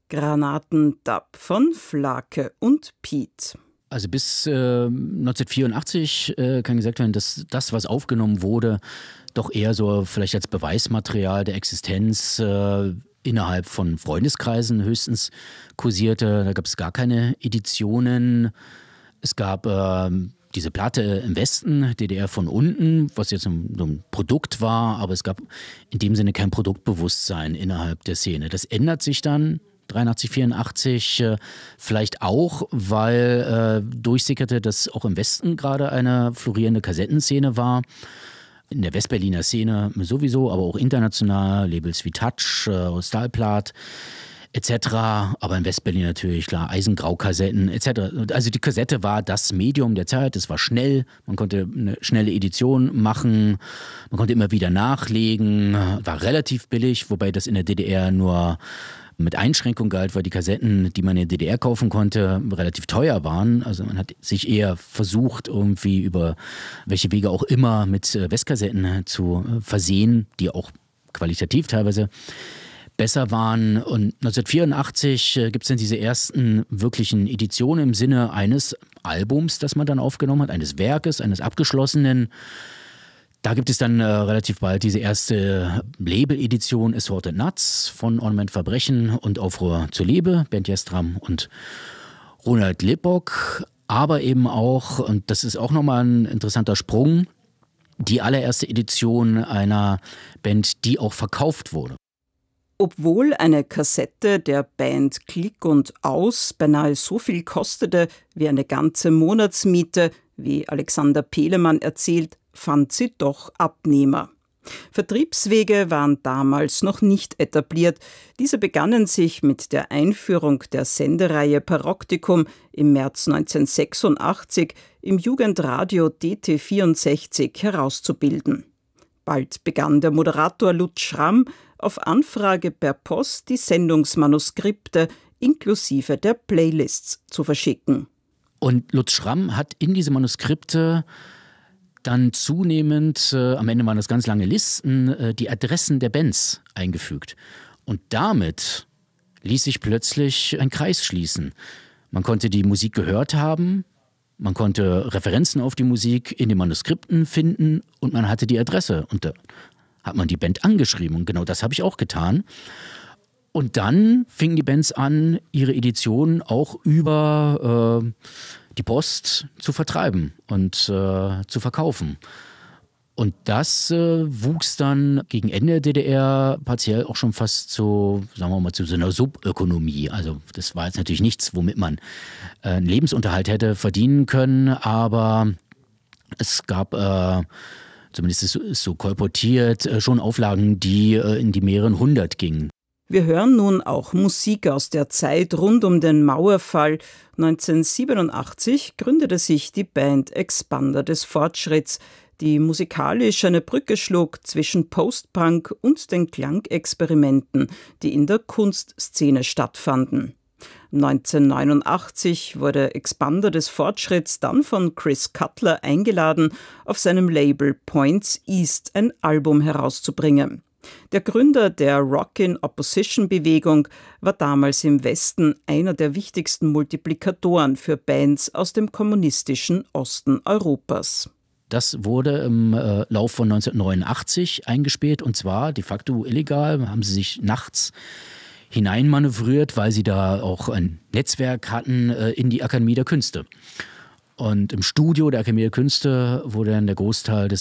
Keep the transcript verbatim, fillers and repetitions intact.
Granatendub von Flake und Piet. Also bis äh, neunzehnhundertvierundachtzig äh, kann gesagt werden, dass das, was aufgenommen wurde, doch eher so vielleicht als Beweismaterial der Existenz äh, innerhalb von Freundeskreisen höchstens kursierte. Da gab es gar keine Editionen. Es gab äh, diese Platte im Westen, D D R von unten, was jetzt ein, ein Produkt war, aber es gab in dem Sinne kein Produktbewusstsein innerhalb der Szene. Das ändert sich dann dreiundachtzig, vierundachtzig, äh, vielleicht auch, weil äh, durchsickerte, dass auch im Westen gerade eine florierende Kassettenszene war. In der Westberliner Szene sowieso, aber auch international, Labels wie Touch, äh, Stahlplat et cetera. Aber in Westberlin natürlich, klar, Eisengrau-Kassetten et cetera. Also die Kassette war das Medium der Zeit, es war schnell, man konnte eine schnelle Edition machen, man konnte immer wieder nachlegen, war relativ billig, wobei das in der D D R nur mit Einschränkung galt, weil die Kassetten, die man in der D D R kaufen konnte, relativ teuer waren. Also man hat sich eher versucht, irgendwie über welche Wege auch immer mit Westkassetten zu versehen, die auch qualitativ teilweise besser waren. Und neunzehnhundertvierundachtzig gibt es dann diese ersten wirklichen Editionen im Sinne eines Albums, das man dann aufgenommen hat, eines Werkes, eines abgeschlossenen. Da gibt es dann äh, relativ bald diese erste Label-Edition Assorted Nuts von Ornament Verbrechen und Aufruhr zur Liebe, Bernd Jestram und Ronald Lippock. Aber eben auch, und das ist auch nochmal ein interessanter Sprung, die allererste Edition einer Band, die auch verkauft wurde. Obwohl eine Kassette der Band Klick und Aus beinahe so viel kostete wie eine ganze Monatsmiete, wie Alexander Pehlemann erzählt, fand sie doch Abnehmer. Vertriebswege waren damals noch nicht etabliert. Diese begannen sich mit der Einführung der Sendereihe Paroktikum im März neunzehnhundertsechsundachtzig im Jugendradio D T vierundsechzig herauszubilden. Bald begann der Moderator Lutz Schramm auf Anfrage per Post die Sendungsmanuskripte inklusive der Playlists zu verschicken. Und Lutz Schramm hat in diese Manuskripte dann zunehmend, äh, am Ende waren das ganz lange Listen, äh, die Adressen der Bands eingefügt. Und damit ließ sich plötzlich ein Kreis schließen. Man konnte die Musik gehört haben, man konnte Referenzen auf die Musik in den Manuskripten finden und man hatte die Adresse. Und da hat man die Band angeschrieben und genau das habe ich auch getan. Und dann fingen die Bands an, ihre Editionen auch über äh, die Post zu vertreiben und äh, zu verkaufen. Und das äh, wuchs dann gegen Ende der D D R partiell auch schon fast zu, sagen wir mal, zu so einer Subökonomie. Also das war jetzt natürlich nichts, womit man äh, einen Lebensunterhalt hätte verdienen können, aber es gab, äh, zumindest ist es so kolportiert, äh, schon Auflagen, die äh, in die mehreren hundert gingen. Wir hören nun auch Musik aus der Zeit rund um den Mauerfall. neunzehnhundertsiebenundachtzig gründete sich die Band Expander des Fortschritts, die musikalisch eine Brücke schlug zwischen Post-Punk und den Klangexperimenten, die in der Kunstszene stattfanden. neunzehnhundertneunundachtzig wurde Expander des Fortschritts dann von Chris Cutler eingeladen, auf seinem Label Points East ein Album herauszubringen. Der Gründer der Rock-in-Opposition-Bewegung war damals im Westen einer der wichtigsten Multiplikatoren für Bands aus dem kommunistischen Osten Europas. Das wurde im äh, Lauf von neunzehnhundertneunundachtzig eingespielt und zwar de facto illegal. Haben sie sich nachts hineinmanövriert, weil sie da auch ein Netzwerk hatten äh, in die Akademie der Künste. Und im Studio der Akademie der Künste wurde dann der Großteil des